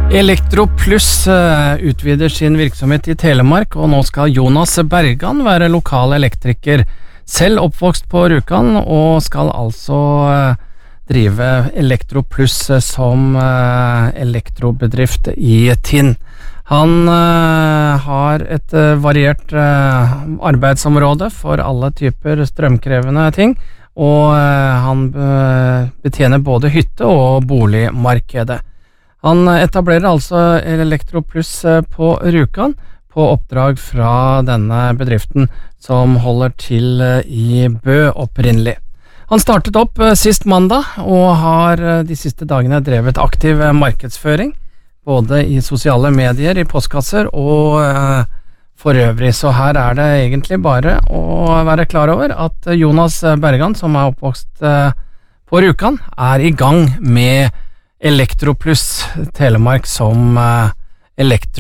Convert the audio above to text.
Elektroplus utvider sin virksomhet i Telemark, og nå skal Jonas Bergan være lokal elektriker, selv oppvokst på Rjukan, og skal altså drive Elektroplus som elektrobedrift i Tinn. Han har et variert arbeidsområde for alle typer strømkrevende ting, og han betjener både hytte- og boligmarkedet. Han etablerer altså Elektroplus på Rjukan på oppdrag fra denne bedriften som holder til i Bø opprinnelig. Han startet opp sist mandag og har de siste dagene drevet aktiv markedsføring, både i sosiale medier, i postkasser og for øvrig. Så her er det egentlig bare å være klar over at Jonas Bergan, som er oppvokst på Rjukan, er i gang med Elektroplus Telemark som